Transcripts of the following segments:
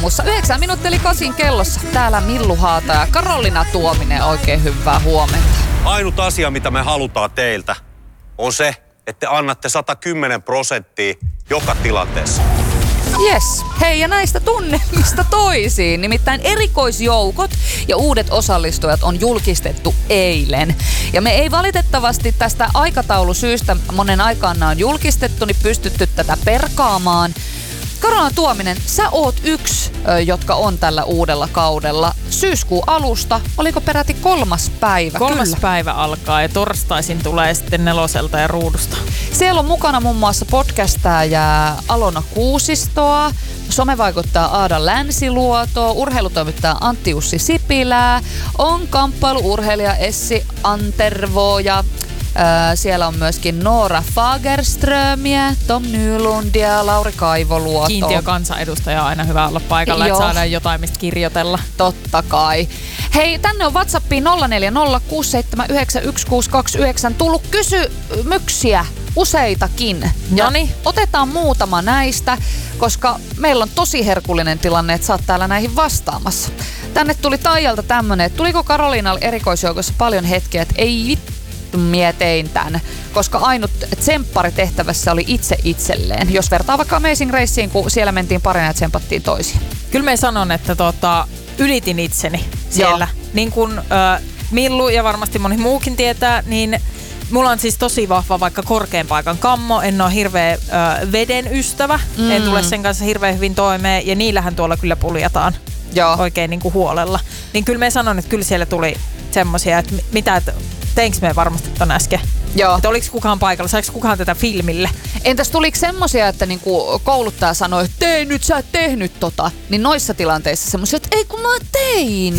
aamussa. 9 minuuttia eli 8 kellossa. Täällä Millu Haata ja Karoliina Tuominen. Oikein hyvää huomenta. Ainut asia, mitä me halutaan teiltä, on se, että te annatte 110% joka tilanteessa. Yes. Hei, ja näistä tunnelmista toisiin. Nimittäin erikoisjoukot ja uudet osallistujat on julkistettu eilen. Ja me ei valitettavasti tästä aikataulusyystä monen aikana on julkistettu, niin pystytty tätä perkaamaan. Karoliina Tuominen, sä oot yksi, jotka on tällä uudella kaudella. Syyskuun alusta, oliko peräti 3. päivä? 3. päivä alkaa ja torstaisin tulee sitten 4 ja Ruudusta. Siellä on mukana muun muassa podcastaja Alona Kuusistoa, somevaikuttaja Aada Länsiluoto, urheilutoimittaja Antti-Jussi Sipilää, on kamppailu-urheilija Essi Antervo ja siellä on myöskin Noora Fagerströmiä, Tom Nylundia, Lauri Kaivoluoto. Kiintiökansanedustaja on aina hyvä olla paikalla, että saadaan jotain mistä kirjoitella. Totta kai. Hei, tänne on WhatsAppiin 0406791629 tullut kysymyksiä useitakin. Noniin. Otetaan muutama näistä, koska meillä on tosi herkullinen tilanne, että sä oot täällä näihin vastaamassa. Tänne tuli Taijalta tämmönen, että tuliko Karoliinalle erikoisjoukossa paljon hetkiä, että ei mie tein tän, koska ainut tsemppari tehtävässä oli itse itselleen. Jos vertaa vaikka Amazing Raceen, kun siellä mentiin parina ja tsempattiin toisiin. Kyllä me sanon, että ylitin itseni siellä. Joo. Niin kuin Millu ja varmasti moni muukin tietää, niin mulla on siis tosi vahva vaikka korkean paikan kammo. En ole hirveä veden ystävä. En tule sen kanssa hirveän hyvin toimeen ja niillähän tuolla kyllä puljataan. Joo. Oikein niin kuin huolella. Niin kyllä me sanon, että kyllä siellä tuli semmosia, että mitä... Teinkö me varmasti ton äsken? Joo. Että oliko kukaan paikalla? Saiko kukaan tätä filmille? Entäs tuliko semmosia, että niinku kouluttaja sanoi, että tee nyt, sä et tehnyt tota. Niin noissa tilanteissa semmosia, että ei kun mä tein.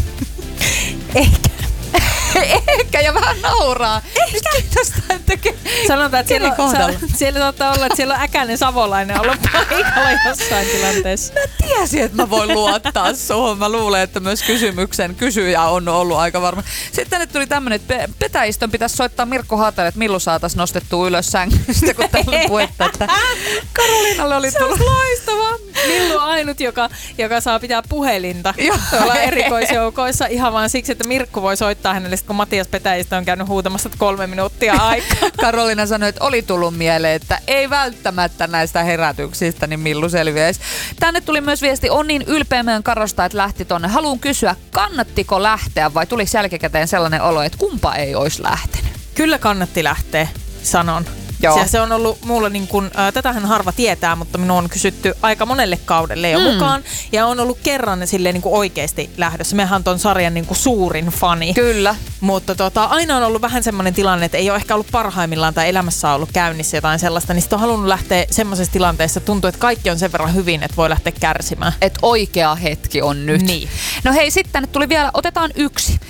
Ehkä ja vähän nauraa. Ehkä. Nyt kiinnostaa, että sanotaan, että siellä saattaa olla, että siellä on äkäinen savolainen olla paikalla jossain tilanteessa. Mä tiesin, että mä voin luottaa suhun. Mä luulen, että myös kysymyksen kysyjä on ollut aika varma. Sitten tänne tuli tämmönen, että petäjistön pitäisi soittaa Mirkko Haatalle, että Millu saataisiin nostettua ylös sängystä, kun täällä on puhetta, että Karoliinalle oli tullut. Se on loistavaa. Millu on ainut, joka saa pitää puhelinta tuolla erikoisjoukoissa ihan vaan siksi, että Mirkko voi soittaa hänelle, kun Matias Petäjistä on käynyt huutamassa 3 minuuttia aikaa. Karoliina sanoi, että oli tullut mieleen, että ei välttämättä näistä herätyksistä, niin Millu selviäisi. Tänne tuli myös viesti, on niin ylpeä meidän Karosta, että lähti tonne. Haluan kysyä, kannattiko lähteä vai tuliko jälkikäteen sellainen olo, että kumpa ei olisi lähtenyt? Kyllä kannatti lähteä, sanon. Joo. Se on ollut mulla niin kuin, tätähän harva tietää, mutta minun on kysytty aika monelle kaudelle jo mukaan. Ja on ollut kerran silleen niin kuin oikeasti lähdössä. Mehän on ton sarjan niin kuin suurin fani. Kyllä. Mutta aina on ollut vähän semmoinen tilanne, että ei ole ehkä ollut parhaimmillaan tai elämässä on ollut käynnissä jotain sellaista. Niin sitten on halunnut lähteä semmoisessa tilanteessa, että tuntuu, että kaikki on sen verran hyvin, että voi lähteä kärsimään. Että oikea hetki on nyt. Niin. No hei, sitten tänne tuli vielä, otetaan yksi.